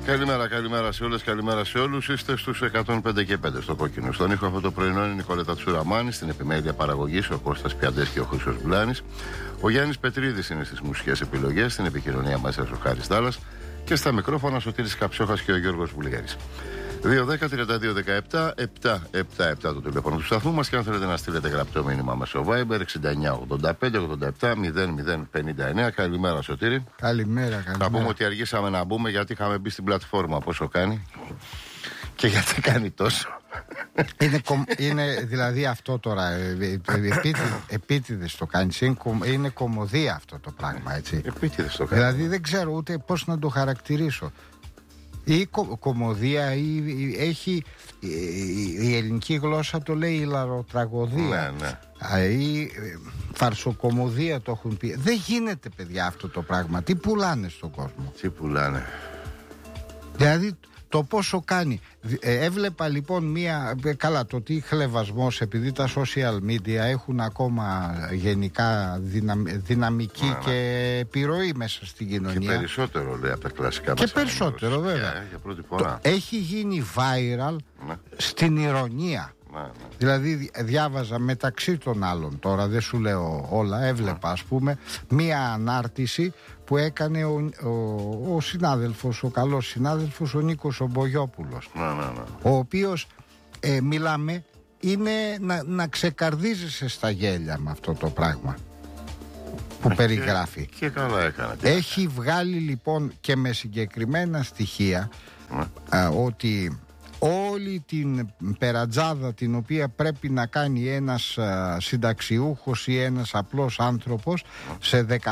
Καλημέρα σε όλες, καλημέρα σε όλους. Είστε στους 105 και 5 στο κόκκινο. Στον ήχο αυτό το πρωινό είναι η Νικόλετα Τσουραμάνη, στην επιμέλεια παραγωγής ο Κώστας Πιαντές και ο Χρήστος Μπλάνης. Ο Γιάννης Πετρίδης είναι στις μουσικές επιλογές, στην επικοινωνία μας ο Χάρης Τάλλας και στα μικρόφωνα Σωτήρης Καψιόχας και ο Γιώργος Βουλγαρής. 2-10-32-17-777 το τηλέφωνο του σταθμού μας και αν θέλετε να στείλετε γραπτό μήνυμα μέσω Viber 69-85-87-00-59. Καλημέρα Σωτήρη. Καλημέρα. Θα πούμε ότι αργήσαμε να μπούμε γιατί είχαμε μπει στην πλατφόρμα πόσο κάνει και γιατί κάνει τόσο. Είναι δηλαδή αυτό τώρα επίτηδες το κάνεις. Είναι κωμωδία αυτό το πράγμα, έτσι. Επίτηδες το κάνεις. Δηλαδή δεν ξέρω ούτε πώς να το χαρακτηρίσω. Ή κωμωδία ή η ελληνική γλώσσα το λέει ηλαροτραγωδία. Ναι. Ή φαρσοκωμωδία το έχουν πει. Δεν γίνεται, παιδιά, αυτό το πράγμα. Τι πουλάνε στον κόσμο. Τι πουλάνε. Δηλαδή το πόσο κάνει. Έβλεπα λοιπόν καλά, το τι χλευασμός, επειδή τα social media έχουν ακόμα γενικά δυναμική και επιρροή μέσα στην κοινωνία. Και περισσότερο λέει από τα κλασικά. Και περισσότερο βέβαια. Για πρώτη φορά. Έχει γίνει viral στην ηρωνία. Δηλαδή διάβαζα μεταξύ των άλλων, τώρα δεν σου λέω όλα, έβλεπα ας πούμε μία ανάρτηση που έκανε ο συνάδελφος, ο καλός συνάδελφος, ο Νίκος ο Μπογιόπουλος, ο οποίος μιλάμε είναι να ξεκαρδίζεσαι στα γέλια με αυτό το πράγμα που περιγράφει. Και καλά έκανε. Έχει βγάλει λοιπόν και με συγκεκριμένα στοιχεία ότι όλη την περατζάδα την οποία πρέπει να κάνει ένας συνταξιούχος ή ένας απλός άνθρωπος σε 15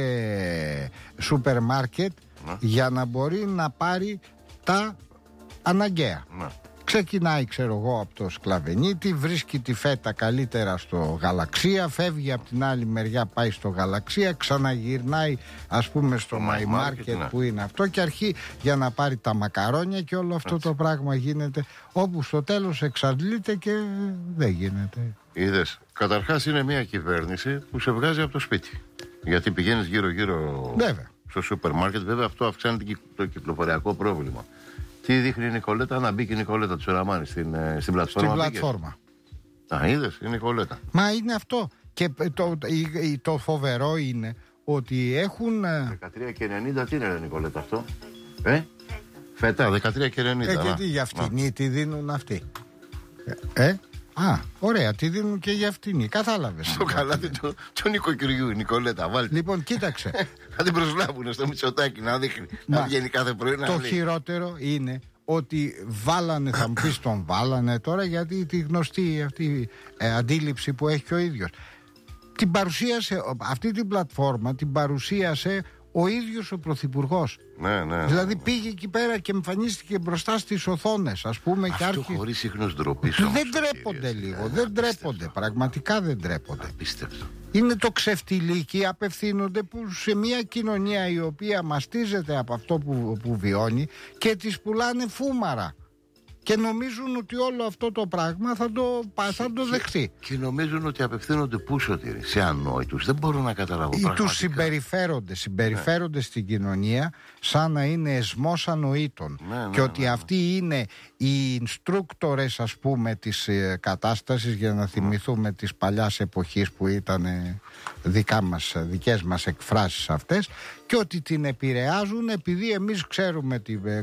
σούπερ μάρκετ για να μπορεί να πάρει τα αναγκαία. Ξεκινάει, ξέρω εγώ, από το Σκλαβενίτη, βρίσκει τη φέτα καλύτερα στο Γαλαξία, φεύγει από την άλλη μεριά, πάει στο Γαλαξία, ξαναγυρνάει ας πούμε στο My Market που είναι αυτό και αρχεί για να πάρει τα μακαρόνια και όλο αυτό το πράγμα γίνεται, όπου στο τέλος εξαντλείται και δεν γίνεται. Είδες, καταρχάς είναι μια κυβέρνηση που σε βγάζει από το σπίτι, γιατί πηγαίνεις γύρω-γύρω στο σούπερ μάρκετ. Βέβαια αυτό αυξάνει το κυκλοφοριακό πρόβλημα. Τι δείχνει η Νικολέτα? Να μπει και η Νικολέτα Τσουραμάνη στην πλατφόρμα. Στην πλατφόρμα. Είδες, η Νικολέτα. Μα είναι αυτό. Και το φοβερό είναι ότι έχουν 13 και 90. Τι είναι, Νικολέτα, αυτό? Φέτα 13 και 90. Γιατί για αυτήν τι δίνουν αυτοί? Ωραία, τι δίνουν και για αυτήν. Κατάλαβες. Στο καλάθι του νοικοκυριού, η Νικολέτα. Βάλτε. Λοιπόν, κοίταξε. Θα την προσλάβουν στο Μητσοτάκι να δείχνει. Να βγαίνει κάθε πρωί να το χειρότερο είναι ότι βάλανε, θα μου πεις τον βάλανε τώρα, γιατί τη γνωστή αυτή αντίληψη που έχει και ο ίδιος. Την παρουσίασε, αυτή την πλατφόρμα την παρουσίασε ο ίδιος ο Πρωθυπουργός. Ναι. Δηλαδή πήγε εκεί πέρα και εμφανίστηκε μπροστά στις οθόνες, ας πούμε. Αυτό και χωρίς ίχνος ντροπής. Δεν τρέπονται λίγο. Δεν τρέπονται. Πραγματικά δεν τρέπονται. Απίστευτο. Είναι το ξεφτιλίκι, απευθύνονται σε μια κοινωνία η οποία μαστίζεται από αυτό που βιώνει και τις πουλάνε φούμαρα. Και νομίζουν ότι όλο αυτό το πράγμα θα το δεχτεί. Και νομίζουν ότι απευθύνονται πού, Σωτήρη? Σε ανόητους. Δεν μπορώ να καταλάβω πραγματικά. Τους συμπεριφέρονται στην κοινωνία σαν να είναι εσμός ανοήτων. Και ότι αυτοί είναι οι instructors, ας πούμε, της κατάστασης, για να θυμηθούμε της παλιάς εποχής που ήταν δικές μας εκφράσεις αυτές, και ότι την επηρεάζουν επειδή εμείς ξέρουμε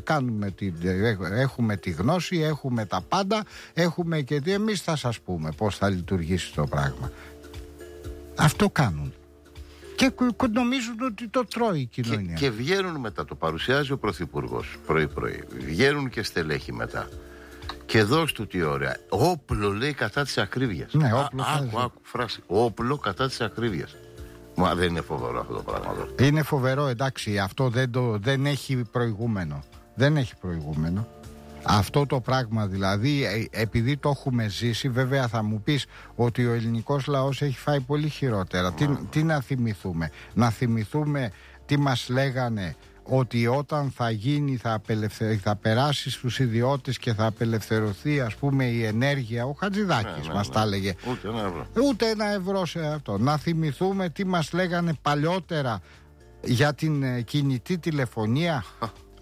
έχουμε τη γνώση, έχουμε τα πάντα, έχουμε και εμείς θα σας πούμε πώς θα λειτουργήσει το πράγμα. Αυτό κάνουν. Και νομίζουν ότι το τρώει η κοινωνία. Και βγαίνουν μετά, το παρουσιάζει ο Πρωθυπουργός πρωί-πρωί. Βγαίνουν και στελέχη μετά. Και δώσ' του τι ωραία. Όπλο, λέει, κατά της ακρίβειας. Ναι, όπλο. Άκου φράση. Όπλο κατά της ακρίβειας. Μα δεν είναι φοβερό αυτό το πράγμα εδώ? Είναι φοβερό, εντάξει. Αυτό δεν έχει προηγούμενο. Δεν έχει προηγούμενο. Αυτό το πράγμα δηλαδή, επειδή το έχουμε ζήσει, βέβαια θα μου πεις ότι ο ελληνικός λαός έχει φάει πολύ χειρότερα. Τι να θυμηθούμε? Να θυμηθούμε τι μας λέγανε, ότι όταν θα γίνει θα περάσει στους ιδιώτες και θα απελευθερωθεί, ας πούμε, η ενέργεια. Ο Χατζηδάκης μας τα έλεγε. Ούτε ένα ευρώ σε αυτό. Να θυμηθούμε τι μας λέγανε παλιότερα για την κινητή τηλεφωνία.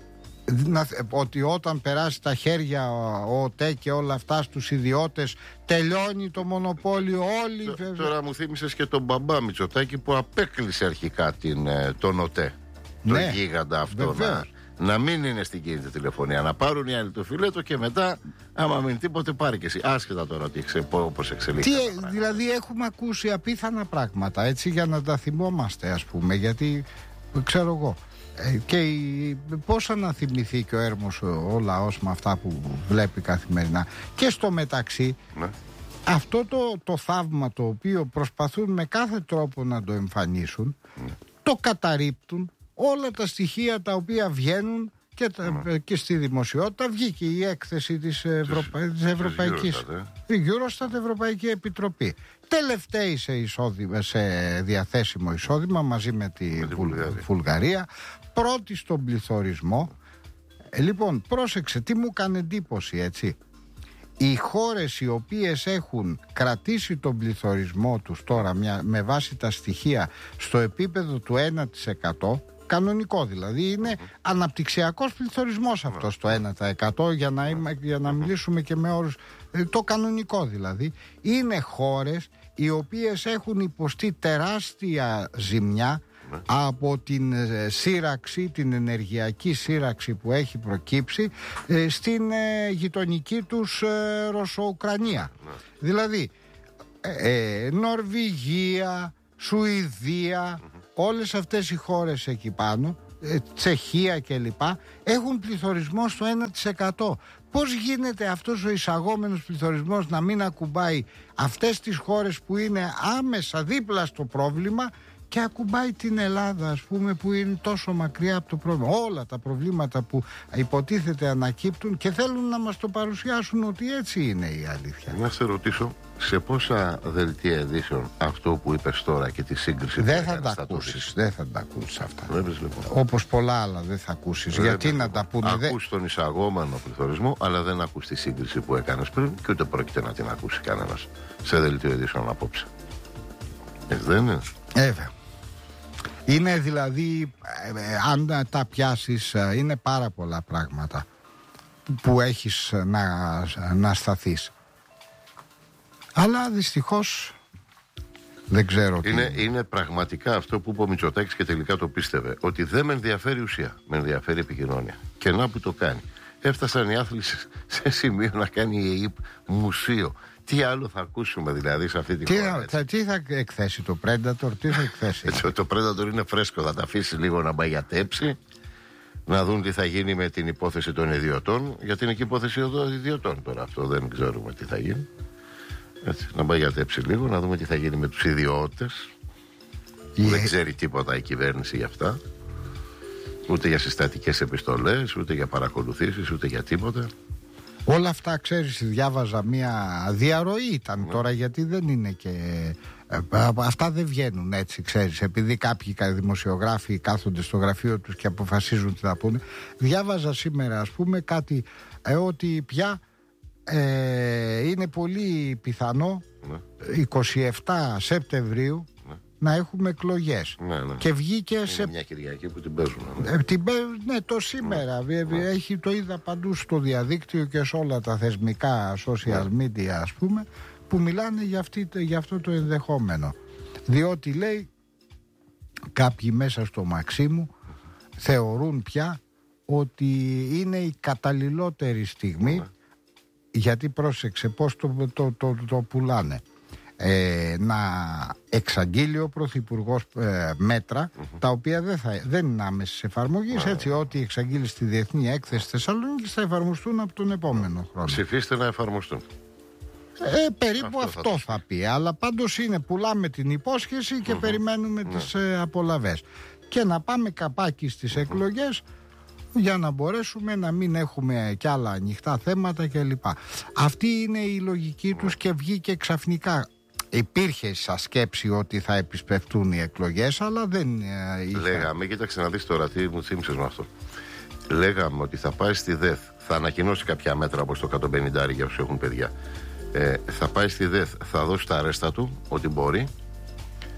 ότι όταν περάσει τα χέρια ο ΟΤΕ και όλα αυτά στους ιδιώτες τελειώνει το μονοπόλιο όλοι. Τώρα μου θύμισες και τον μπαμπά Μητσοτάκη που απέκλεισε αρχικά τον ΟΤΕ, τον γίγαντα αυτό, να μην είναι στην κινητή τηλεφωνία, να πάρουν οι άλλοι το φιλέτο και μετά άμα μην τίποτε πάρει και εσύ, άσχετα τώρα πώς εξελίχθηκε. Δηλαδή έχουμε ακούσει απίθανα πράγματα, έτσι, για να τα θυμόμαστε, ας πούμε, γιατί ξέρω εγώ. Και πώς να θυμηθεί και ο έρμος ο λαός με αυτά που βλέπει καθημερινά. Και στο μεταξύ, ναι, αυτό το θαύμα το οποίο προσπαθούν με κάθε τρόπο να το εμφανίσουν, ναι, το καταρρίπτουν. Όλα τα στοιχεία τα οποία βγαίνουν και στη δημοσιότητα. Βγήκε η έκθεση της Ευρωπαϊκής Eurostat, Ευρωπαϊκή Επιτροπή. Τελευταίοι σε διαθέσιμο εισόδημα μαζί με τη Βουλγαρία. Πρώτη στον πληθωρισμό. Λοιπόν, πρόσεξε, τι μου έκανε εντύπωση, έτσι. Οι χώρες οι οποίες έχουν κρατήσει τον πληθωρισμό τους τώρα με βάση τα στοιχεία στο επίπεδο του 1%, κανονικό δηλαδή, είναι αναπτυξιακός πληθωρισμός αυτός το 1%, για να μιλήσουμε και με όρους, το κανονικό δηλαδή, είναι χώρες οι οποίες έχουν υποστεί τεράστια ζημιά από την σύραξη, την ενεργειακή σύραξη που έχει προκύψει στην γειτονική τους Ρωσο-Ουκρανία. Δηλαδή Νορβηγία, Σουηδία, όλες αυτές οι χώρες εκεί πάνω, Τσεχία κλπ, έχουν πληθωρισμό στο 1%. Πώς γίνεται αυτός ο εισαγόμενος πληθωρισμός να μην ακουμπάει αυτές τις χώρες που είναι άμεσα δίπλα στο πρόβλημα και ακουμπάει την Ελλάδα, ας πούμε, που είναι τόσο μακριά από το πρόβλημα. Όλα τα προβλήματα που υποτίθεται ανακύπτουν και θέλουν να μας το παρουσιάσουν ότι έτσι είναι η αλήθεια. Να σε ρωτήσω, σε πόσα δελτία ειδήσεων αυτό που είπες τώρα και τη σύγκριση δεν θα τα ακούσεις, δεν θα τα ακούσεις αυτά. Όπως πολλά άλλα δεν θα ακούσεις. Γιατί να τα πούνε? Ακούς τον εισαγόμενο πληθωρισμό, αλλά δεν ακούς τη σύγκριση που έκανες πριν και ούτε πρόκειται να την ακούσει κανένας σε δελτίο ειδήσεων απόψε. Δεν είναι? Είναι δηλαδή, αν τα πιάσεις, είναι πάρα πολλά πράγματα που έχεις να σταθείς. Αλλά δυστυχώς δεν ξέρω είναι πραγματικά αυτό που είπε ο Μητσοτάκης και τελικά το πίστευε, ότι δεν με ενδιαφέρει ουσία, με ενδιαφέρει επικοινωνία. Και να που το κάνει. Έφτασαν οι άθλοι σε σημείο να κάνει η ΕΕΠ μουσείο. Τι άλλο θα ακούσουμε δηλαδή σε αυτή τη χώρα? Τι θα εκθέσει το Predator, τι θα εκθέσει? Το Predator είναι φρέσκο, θα τα αφήσει λίγο να μπαγιατέψει, να δουν τι θα γίνει με την υπόθεση των ιδιωτών, γιατί είναι και υπόθεση των ιδιωτών τώρα, αυτό δεν ξέρουμε τι θα γίνει. Έτσι, να μπαγιατέψει λίγο, να δούμε τι θα γίνει με τους ιδιώτες, που δεν ξέρει τίποτα η κυβέρνηση για αυτά, ούτε για συστατικές επιστολές, ούτε για παρακολουθήσεις, ούτε για τίποτα. Όλα αυτά, ξέρεις, διάβαζα μια διαρροή ήταν τώρα, γιατί δεν είναι και... αυτά δεν βγαίνουν έτσι, ξέρεις, επειδή κάποιοι δημοσιογράφοι κάθονται στο γραφείο τους και αποφασίζουν τι θα πούνε. Διάβαζα σήμερα, ας πούμε, κάτι ότι πια είναι πολύ πιθανό 27 Σεπτεμβρίου να έχουμε εκλογές. Και βγήκε είναι μια Κυριακή που την παίζουν. Ναι, το σήμερα. Έχει, το είδα παντού στο διαδίκτυο και σε όλα τα θεσμικά social media, ας πούμε, που μιλάνε για αυτό το ενδεχόμενο. Διότι λέει κάποιοι μέσα στο Μαξίμου θεωρούν πια ότι είναι η καταλληλότερη στιγμή, γιατί πρόσεξε πώς το πουλάνε. Να εξαγγείλει ο Πρωθυπουργός μέτρα τα οποία δεν είναι άμεσης εφαρμογής, έτσι, ό,τι εξαγγείλει στη Διεθνή Έκθεση Θεσσαλονίκης θα εφαρμοστούν από τον επόμενο χρόνο. Ψηφίστε να εφαρμοστούν. Περίπου αυτό θα πει, αλλά πάντως είναι, πουλάμε την υπόσχεση και περιμένουμε τις απολαβές και να πάμε καπάκι στις εκλογές για να μπορέσουμε να μην έχουμε κι άλλα ανοιχτά θέματα κλπ. Αυτή είναι η λογική τους και βγήκε ξαφνικά. Υπήρχε σαν σκέψη ότι θα επισπευτούν οι εκλογές, αλλά δεν λέγαμε, κοίταξε να δεις τώρα τι μου θύμισες με αυτό. Λέγαμε ότι θα πάει στη ΔΕΘ, θα ανακοινώσει κάποια μέτρα όπως το 150 για όσους έχουν παιδιά. Θα πάει στη ΔΕΘ, θα δώσει τα αρέστα του, ό,τι μπορεί,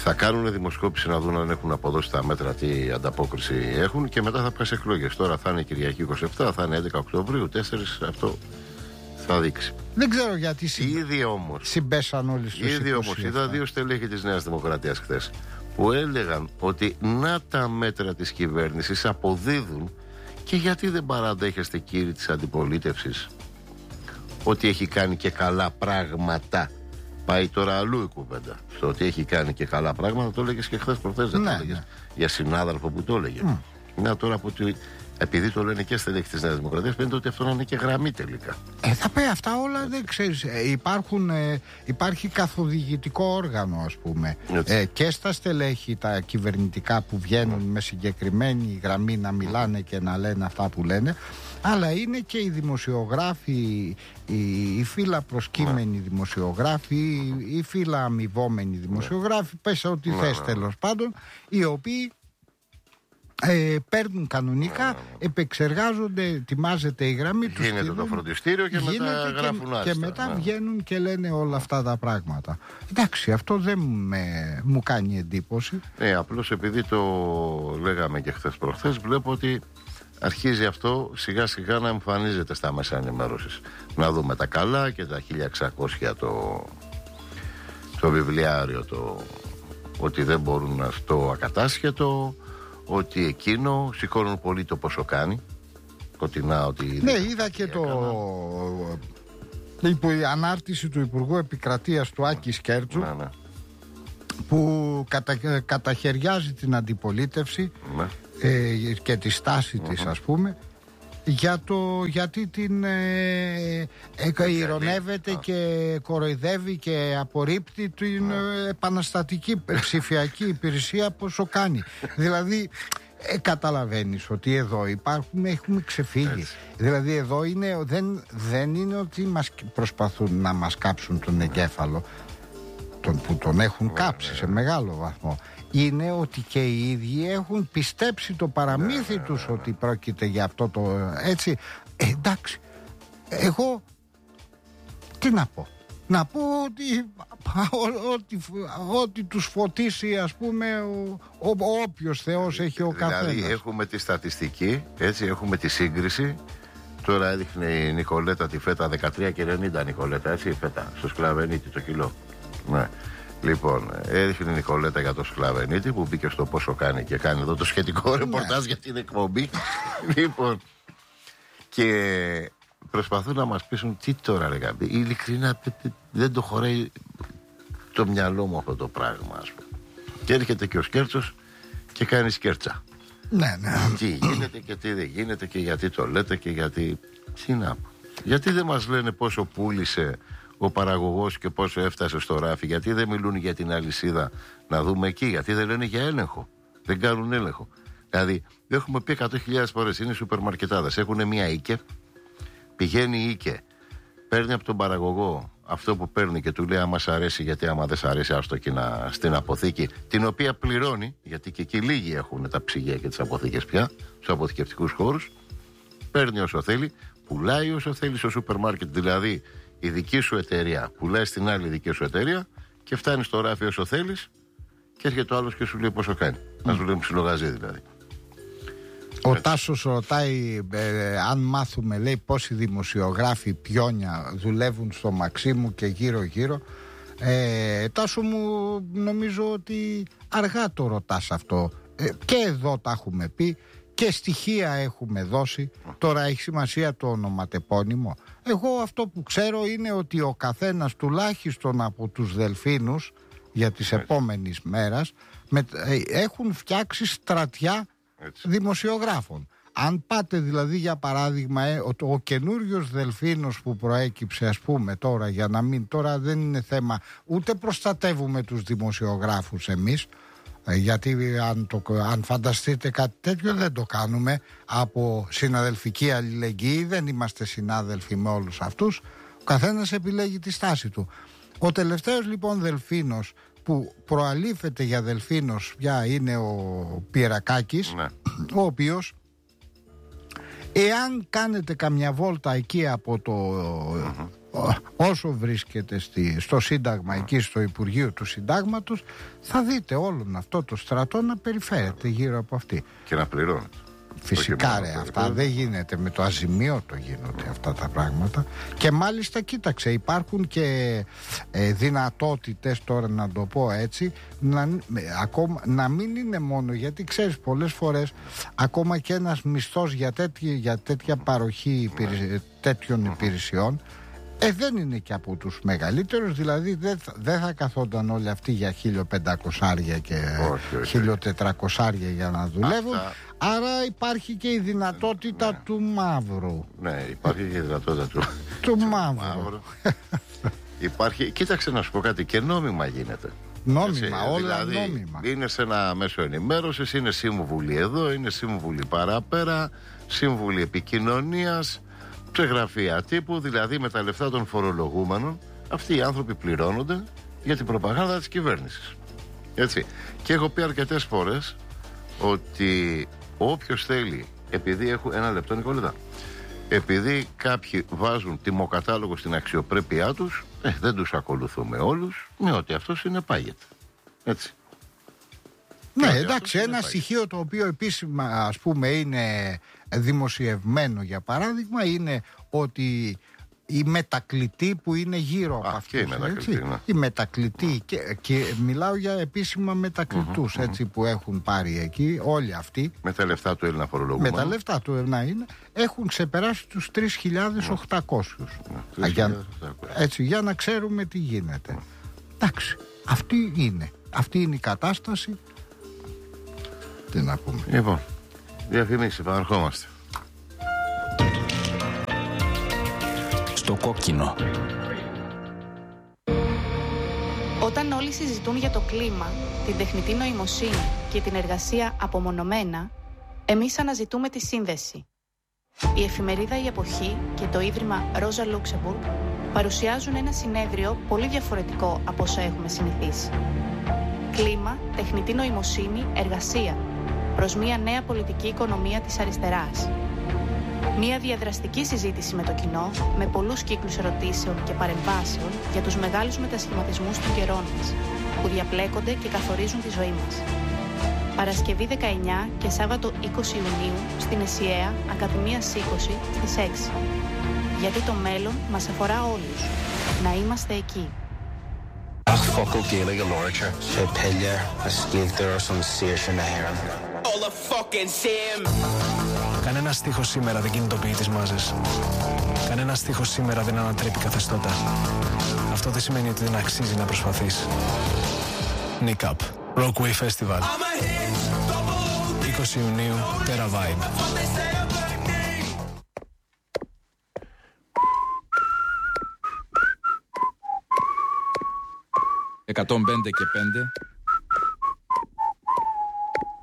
Θα κάνουν δημοσκόπηση να δουν αν έχουν αποδώσει τα μέτρα, τι ανταπόκριση έχουν, και μετά θα πέσει εκλογές. Τώρα θα είναι Κυριακή 27, θα είναι 11 Οκτωβρίου, 4, αυτό θα δείξει. Δεν ξέρω γιατί Ήδη όμως συμπέσαν όλοι στους 27. Ήδη όμως είδα 2 στελέχη της Νέας Δημοκρατίας χθες που έλεγαν ότι να τα μέτρα της κυβέρνησης αποδίδουν, και γιατί δεν παραδέχεστε, κύριοι της αντιπολίτευσης, ότι έχει κάνει και καλά πράγματα. Πάει τώρα αλλού η κουβέντα. Στο ότι έχει κάνει και καλά πράγματα, το έλεγες και χθες προχθές, δεν το έλεγες για συνάδελφο που το έλεγε. Να τώρα που επειδή το λένε και στελέχη της Νέας Δημοκρατίας, φαίνεται ότι αυτό να είναι και γραμμή τελικά. Θα πει αυτά όλα, δεν ξέρεις. Υπάρχει καθοδηγητικό όργανο, ας πούμε. Και στα στελέχη τα κυβερνητικά που βγαίνουν με συγκεκριμένη γραμμή να μιλάνε και να λένε αυτά που λένε. Αλλά είναι και οι δημοσιογράφοι, οι φύλλα προσκύμενοι δημοσιογράφοι, οι φύλλα αμοιβόμενοι δημοσιογράφοι, πες ό,τι θες τέλος πάντων, οι οποίοι παίρνουν κανονικά, επεξεργάζονται, ετοιμάζεται η γραμμή τους. Γίνεται το φροντιστήριο και μετά γράφουν άριστα. Και μετά βγαίνουν και λένε όλα αυτά τα πράγματα. Εντάξει, αυτό δεν μου κάνει εντύπωση. Απλώς επειδή το λέγαμε και χθες προχθές, βλέπω ότι αρχίζει αυτό σιγά σιγά να εμφανίζεται στα μέσα ενημέρωσης. Να δούμε τα καλά και τα 1600 το βιβλιάριο, ότι δεν μπορούν να στο ακατάσχετο, ότι εκείνο σηκώνουν πολύ το πόσο κάνει. Ναι, είδα και η ανάρτηση του Υπουργού Επικρατείας του Άκη Σκέρτσου, που καταχαιριάζει την αντιπολίτευση και τη στάση της, ας πούμε, γιατί την ειρωνεύεται και κοροϊδεύει και απορρίπτει την επαναστατική ψηφιακή υπηρεσία πόσο κάνει. Δηλαδή καταλαβαίνεις ότι εδώ έχουμε ξεφύγει. Δηλαδή εδώ δεν είναι ότι προσπαθούν να μας κάψουν τον εγκέφαλο, που τον έχουν κάψει σε μεγάλο βαθμό. Είναι ότι και οι ίδιοι έχουν πιστέψει το παραμύθι τους ότι πρόκειται για αυτό το έτσι. Εντάξει, εγώ τι να πω. Να πω ότι τους φωτίσει, ας πούμε, όποιος Θεός έχει ο καθένας. Δηλαδή έχουμε τη στατιστική, έτσι, έχουμε τη σύγκριση. Τώρα έδειχνε η Νικολέτα τη φέτα 13,90 Νικολέτα, έτσι, η φέτα στο Σκλαβενίτη το κιλό. Ναι. Λοιπόν, έδειχνε η Νικολέτα για το Σκλαβενίτη που μπήκε στο πόσο κάνει και κάνει εδώ το σχετικό ρεπορτάζ για την εκπομπή. Λοιπόν, και προσπαθούν να μας πείσουν τι τώρα λέγαμε. Ειλικρινά δεν το χωράει το μυαλό μου αυτό το πράγμα, ας πούμε. Και έρχεται και ο Σκέρτσος και κάνει σκέρτσα. Ναι. Τι γίνεται και τι δεν γίνεται και γιατί το λέτε και γιατί. Τι να πω. Γιατί δεν μας λένε πόσο πούλησε ο παραγωγός και πόσο έφτασε στο ράφι? Γιατί δεν μιλούν για την αλυσίδα να δούμε εκεί? Γιατί δεν λένε για έλεγχο? Δεν κάνουν έλεγχο. Δηλαδή, έχουμε πει 100.000 φορές, είναι οι σούπερ μαρκετάδες. Έχουν μια οίκε, πηγαίνει η οίκε, παίρνει από τον παραγωγό αυτό που παίρνει και του λέει άμα σ' αρέσει, γιατί άμα δεν σ' αρέσει άστο και στην αποθήκη, την οποία πληρώνει, γιατί και εκεί λίγοι έχουν τα ψυγεία και τις αποθήκες πια, στους αποθηκευτικούς χώρους. Παίρνει όσο θέλει, πουλάει όσο θέλει στο σούπερ μάρκετ, δηλαδή η δική σου εταιρεία πουλάει στην άλλη δική σου εταιρεία και φτάνει στο ράφι όσο θέλεις και έρχεται ο άλλος και σου λέει πόσο κάνει. Να σου λέει ψιλογαζί δηλαδή. Ο Τάσος ρωτάει αν μάθουμε, λέει, πόσοι δημοσιογράφοι πιόνια δουλεύουν στο Μαξίμου και γύρω γύρω. Τάσο μου, νομίζω ότι αργά το ρωτάς αυτό. Και εδώ τα έχουμε πει και στοιχεία έχουμε δώσει. Τώρα έχει σημασία το ονοματεπώνυμο. Εγώ αυτό που ξέρω είναι ότι ο καθένας τουλάχιστον από τους Δελφίνους για τις επόμενες μέρες έχουν φτιάξει στρατιά δημοσιογράφων. Αν πάτε δηλαδή για παράδειγμα ο καινούριος Δελφίνος που προέκυψε, ας πούμε, τώρα, για να μην, τώρα δεν είναι θέμα, ούτε προστατεύουμε τους δημοσιογράφους εμείς, γιατί αν φανταστείτε κάτι τέτοιο δεν το κάνουμε από συναδελφική αλληλεγγύη, δεν είμαστε συνάδελφοι με όλους αυτούς, ο καθένας επιλέγει τη στάση του. Ο τελευταίος λοιπόν Δελφίνος που προαλήφεται για Δελφίνος πια είναι ο Πιερακάκης, ο οποίος, εάν κάνετε καμιά βόλτα εκεί από το όσο βρίσκεται στο Σύνταγμα, εκεί στο Υπουργείο του Συντάγματος, θα δείτε όλον αυτό το στρατό να περιφέρεται γύρω από αυτή. Και να πληρώνεται. Φυσικά ρε, αυτά δεν γίνεται, με το αζημίωτο γίνονται αυτά τα πράγματα. Και μάλιστα κοίταξε, υπάρχουν και δυνατότητες, τώρα να το πω έτσι, να μην είναι μόνο, γιατί ξέρεις πολλές φορές ακόμα και ένας μισθός για τέτοια παροχή τέτοιων υπηρεσιών δεν είναι και από τους μεγαλύτερους, δηλαδή δεν θα καθόταν όλοι αυτοί για 1.500 και 1.400 για να δουλεύουν. Άρα υπάρχει και η δυνατότητα του μαύρου. Ναι, υπάρχει και η δυνατότητα του μαύρου. Υπάρχει, κοίταξε να σου πω κάτι, και νόμιμα γίνεται. Νόμιμα, όλα δηλαδή, νόμιμα. Είναι σε ένα μέσο ενημέρωσης, είναι σύμβουλοι εδώ, είναι σύμβουλοι παραπέρα, σύμβουλοι επικοινωνίας, σε γραφεία τύπου, δηλαδή με τα λεφτά των φορολογούμενων, αυτοί οι άνθρωποι πληρώνονται για την προπαγάνδα της κυβέρνησης. Έτσι. Και έχω πει αρκετές φορές ότι όποιος θέλει, επειδή έχουν ένα λεπτό, Νικόλητα, επειδή κάποιοι βάζουν τιμοκατάλογο στην αξιοπρέπειά τους, δεν τους ακολουθούμε όλους, με ότι αυτό συνεπάγεται. Έτσι. Ναι, εντάξει, ένα στοιχείο το οποίο επίσημα, ας πούμε, είναι δημοσιευμένο, για παράδειγμα, είναι ότι η μετακλητή που είναι γύρω από αυτούς, η μετακλητή, και μιλάω για επίσημα μετακλητούς, έτσι, που έχουν πάρει εκεί, όλοι αυτοί με τα λεφτά του Έλληνα φορολογούμενου, με τα λεφτά του Έλληνα έχουν ξεπεράσει τους 3.800. Έτσι, για να ξέρουμε τι γίνεται. Εντάξει, αυτή είναι η κατάσταση. Τι να πούμε. Λοιπόν, διαφημίσεις, επαναρχόμαστε. Στο κόκκινο. Όταν όλοι συζητούν για το κλίμα, την τεχνητή νοημοσύνη και την εργασία απομονωμένα, εμείς αναζητούμε τη σύνδεση. Η εφημερίδα «Η Εποχή» και το Ίδρυμα Rosa Luxemburg παρουσιάζουν ένα συνέδριο πολύ διαφορετικό από όσα έχουμε συνηθίσει. Κλίμα, τεχνητή νοημοσύνη, εργασία, προς μια νέα πολιτική οικονομία της αριστεράς. Μια διαδραστική συζήτηση με το κοινό, με πολλούς κύκλους ερωτήσεων και παρεμβάσεων για τους μεγάλους μετασχηματισμούς των καιρών μας, που διαπλέκονται και καθορίζουν τη ζωή μας. Παρασκευή 19 και Σάββατο 20 Ιουνίου στην ΕΣΥΑ, Ακαδημίας 20 στις 6. Γιατί το μέλλον μας αφορά όλους. Να είμαστε εκεί. Κανένα στίχος σήμερα δεν κινητοποιεί τις μάζες. Κανένα στίχος σήμερα δεν ανατρέπει καθεστώτα. Αυτό δεν σημαίνει ότι δεν αξίζει να προσπαθείς. Nick Up, Rockway Festival. 20 Ιουνίου, Terra Vibe. 105 και 5